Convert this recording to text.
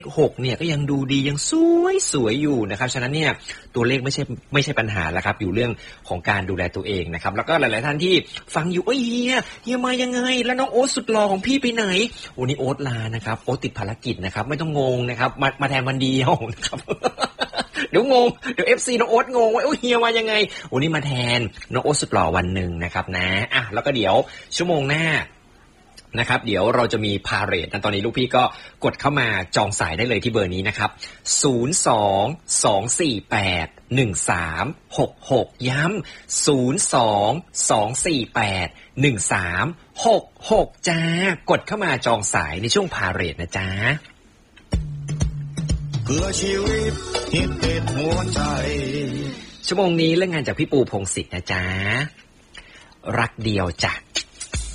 6เนี่ยก็ยังดูดียังสวยอยู่นะครับฉะนั้นเนี่ยตัวเลขไม่ใช่ปัญหาแล้วครับอยู่เรื่องของการดูแลตัวเองนะครับแล้วก็หลายๆท่านที่ฟังอยู่เฮียมายังไงแล้วน้องโอ๊ตสุดหล่อของพี่ไปไหนวันนี้โอ๊ตลานะครับโอ๊ตติดภารกิจนะครับไม่ต้องงงนะครับมาแทนวันเดียวนะครับ เดี๋ยวงงเดี๋ยว FC น้องโอ๊ตงงว่าเฮียมายังไงวันนี้มาแทนน้องโอ๊ตสุดหล่อวันหนึ่งนะครับนะแล้วก็เดี๋ยวชั่วโมงหน้านะครับเดี๋ยวเราจะมีพาเหรดตอนนี้ลูกพี่ก็กดเข้ามาจองสายได้เลยที่เบอร์นี้นะครับ022481366ย้ำ022481366จ้ากดเข้ามาจองสายในช่วงพาเหรดนะจ๊ะเพื่อชีวิตฮิตติดหัวใจชั่วโมงนี้เรื่องงานจากพี่ปูพงศิษฐ์นะจ๊ะรักเดียวจ้ะ